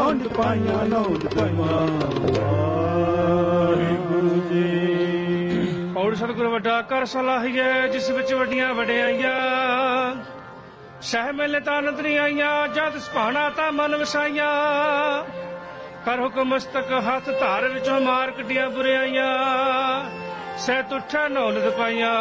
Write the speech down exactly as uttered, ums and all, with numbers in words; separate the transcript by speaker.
Speaker 1: ਨੌ ਨਿਤ ਪਾਈਆਂ ਨੌ ਨਿਤ ਪਾਈਆਂ। ਵਾਹਿਗੁਰੂ ਜੀ।
Speaker 2: ਔਰ ਸਤਿਗੁਰ ਵੱਡਾ ਕਰ ਸਲਾਹੀਏ ਜਿਸ ਵਿੱਚ ਵੱਡੀਆਂ ਵਡਿਆਈਆਂ। ਸਹਿ ਮੇਲੇ ਤਾਂ ਆਨੰਦ ਨਹੀਂ ਆਈਆਂ ਜਦ ਸੁਭਾਣਾ ਤਾਂ ਮਨ ਵਸਾਈਆਂ। ਕਰ ਹੁਕਮ ਮਸਤਕ ਹੱਥ ਧਾਰ ਵਿੱਚੋਂ ਮਾਰ ਕੱਢੀਆਂ ਬੁਰਿਆਈਆਂ। ਸਹਿ ਤੁਠਾ ਨੌ ਨਿਤ ਪਾਈਆਂ।